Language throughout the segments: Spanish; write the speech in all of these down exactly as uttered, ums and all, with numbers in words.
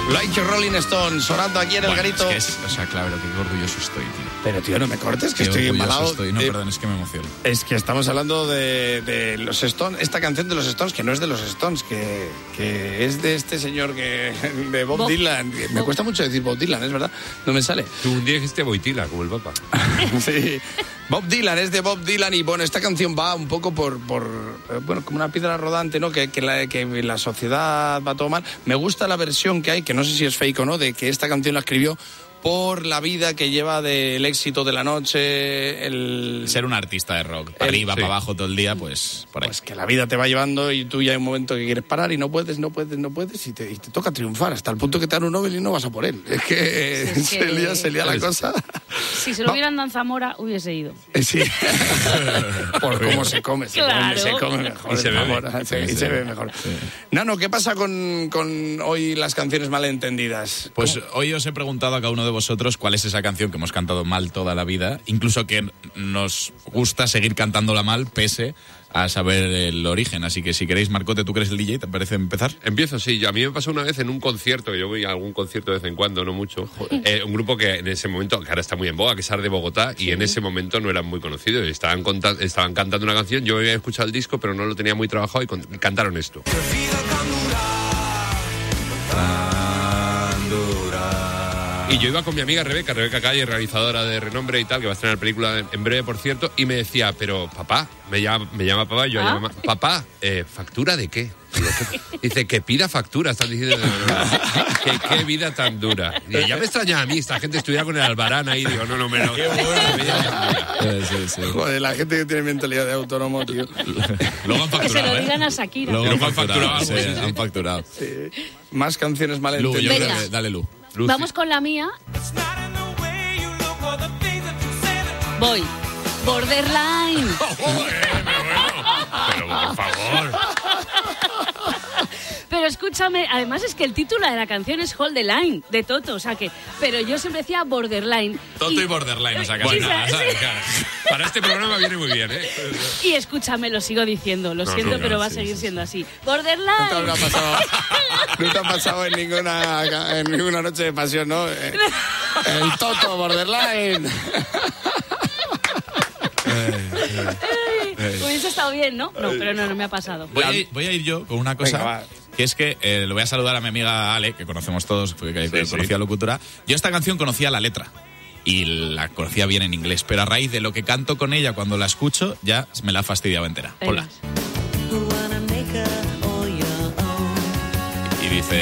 Like Rolling Stone, sonando aquí en el bueno, garito. Es que es, o sea, claro, qué orgulloso estoy, tío. Pero, tío, no me cortes, que Qué estoy orgulloso embalado. estoy. No, Eh, perdón, es que me emociono. Es que estamos hablando de, de los Stones, esta canción de los Stones, que no es de los Stones, que, que es de este señor que de Bob, Bob Dylan. Me Bob. cuesta mucho decir Bob Dylan, es verdad, no me sale. Tú un día dijiste Boitila, como el Papa. Sí, Bob Dylan, es de Bob Dylan y bueno, esta canción va un poco por, por bueno, como una piedra rodante, ¿no? Que, que, la, que la sociedad va todo mal. Me gusta la versión que hay, que no sé si es fake o no, de que esta canción la escribió por la vida que lleva del éxito de la noche, el... Ser un artista de rock, para el, arriba, sí. para abajo todo el día, pues por ahí. Pues que la vida te va llevando y tú ya hay un momento que quieres parar y no puedes, no puedes, no puedes y te, y te toca triunfar hasta el punto que te dan un Nobel y no vas a por él. Es que, sí, es se, que... Lía, se lía la cosa. Si se lo hubieran dado en Zamora, hubiese ido. Sí. Por cómo se come, se claro. come, se come mejor. Y se ve, Zamora, se, sí, y sí. se ve mejor. Sí. Nano, ¿qué pasa con, con hoy las canciones malentendidas? Pues ¿Cómo? Hoy os he preguntado a cada uno de vosotros cuál es esa canción que hemos cantado mal toda la vida, incluso que nos gusta seguir cantándola mal pese a saber el origen. Así que si queréis, Marcote, tú que eres el D J, ¿te parece empezar? Empiezo, sí. A mí me pasó una vez en un concierto, que yo voy a algún concierto de vez en cuando, no mucho, eh, un grupo que en ese momento, que ahora está muy en boga, que es Art de Bogotá, y en ese momento no eran muy conocidos. Estaban, conta- estaban cantando una canción, yo había escuchado el disco, pero no lo tenía muy trabajado y, con- y cantaron esto. Y yo iba con mi amiga Rebeca, Rebeca Calle, realizadora de renombre y tal, que va a estrenar película en breve, por cierto, y me decía, pero papá, me llama, me llama papá, y yo ¿Ah? llamo, papá, eh, ¿factura de qué? Digo, ¿qué? Dice, que pida factura, están diciendo, que qué vida tan dura. Y ya me extraña a mí, esta gente estuviera con el Albarán ahí, digo, no, no, menos. Qué bueno. Sí, sí, sí. Joder, la gente que tiene mentalidad de autónomo, tío. Luego han facturado, que se lo ¿eh? digan a Shakira. Luego, Luego han han facturado, facturado, sí, sí, sí. han facturado. Sí. Más canciones Lu, malentendidas. yo creo Venga. que- dale, Lu. Lucy. Vamos con la mía. Voy. Borderline. Pero por favor. Pero escúchame, además es que el título de la canción es Hold the Line, de Toto, o sea que... Pero yo siempre decía Borderline. Toto y, y Borderline, o sea, casi Bueno, nada, sí. ¿sabes? Claro. Para este programa viene muy bien, ¿eh? Y escúchame, lo sigo diciendo, lo No, siento, no, no, pero va a sí, seguir sí, siendo así. No te Borderline. habrá pasado, no te ha pasado en ninguna, en ninguna noche de pasión, ¿no? Eh, El Toto, Borderline. Hubiese estado bien, ¿no? No, pero no, no me ha pasado. Voy a, ir, voy a ir yo con una cosa, Venga, va. que es que eh, le voy a saludar a mi amiga Ale, que conocemos todos, porque Sí, conocía sí. Locutora. Yo esta canción conocía la letra y la conocía bien en inglés, pero a raíz de lo que canto con ella cuando la escucho, ya me la ha fastidiado entera. Venga. Hola. Y dice,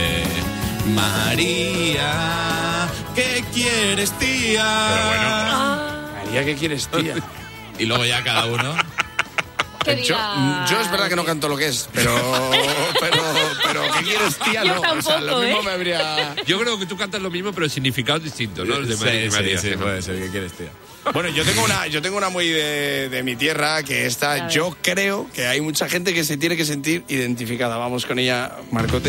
María, ¿qué quieres, tía? Pero bueno. María, ¿qué quieres, tía? Y luego ya cada uno... Que Yo, diga- yo es verdad que no canto lo que es, pero, pero, pero ¿qué quieres, tía? Yo No, o sea, lo tampoco, mismo ¿eh? me habría... Yo creo que tú cantas lo mismo, pero el significado es distinto, ¿no? El de María, sí, María, sí, sí, ¿no? puede ser, ¿qué quieres, tía? Bueno, yo tengo una, yo tengo una muy de, de mi tierra, que A esta, ver. yo creo que hay mucha gente que se tiene que sentir identificada. Vamos con ella, Marcote.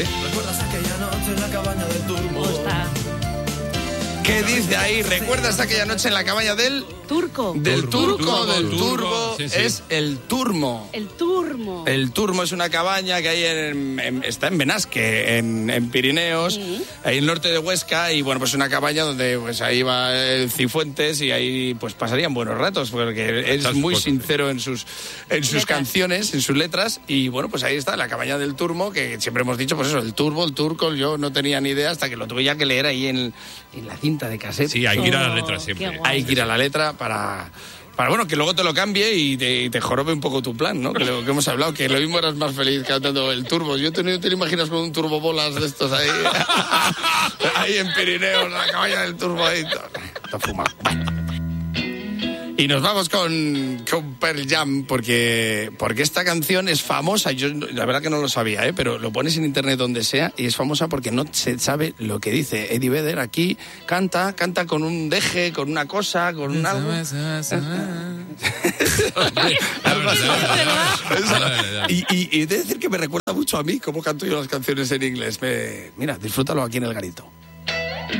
Gusta. ¿Qué dice ahí? ¿Recuerdas aquella noche en la cabaña del... Turco. Del turco, Turbo, del turbo, turbo, sí, sí. es el turmo. El turmo. El Turmo es una cabaña que hay en, en- está en Benasque, en, en Pirineos, Sí. ahí en el norte de Huesca, y bueno, pues una cabaña donde pues ahí va el Cifuentes y ahí pues pasarían buenos ratos, porque es Muchas muy cosas, sincero en sus en sus Letras. canciones, en sus letras, y bueno, pues ahí está la cabaña del Turmo, que siempre hemos dicho, pues eso, el turbo, el turco, yo no tenía ni idea hasta que lo tuve ya que leer ahí en, en la cinta de cassette. Sí, hay que ir a Oh, las letras qué siempre. guay. Hay que ir a la letra para... Para, bueno, que luego te lo cambie y te, y te jorobe un poco tu plan, ¿no? Que lo que hemos hablado, que lo mismo eras más feliz cantando el turbo. Yo te, no te lo imaginas con un turbo bolas de estos ahí. Ahí en Pirineos, la cabaña del turbo ahí. Está fumado. Y nos vamos con, con Pearl Jam, porque, porque esta canción es famosa. Yo la verdad que no lo sabía, ¿eh? Pero lo pones en internet donde sea y es famosa porque no se sabe lo que dice. Eddie Vedder aquí canta, canta con un deje, con una cosa, con un algo. Algo así. Y, y, y he de decir que me recuerda mucho a mí cómo canto yo las canciones en inglés. Me- mira, disfrútalo aquí en el garito.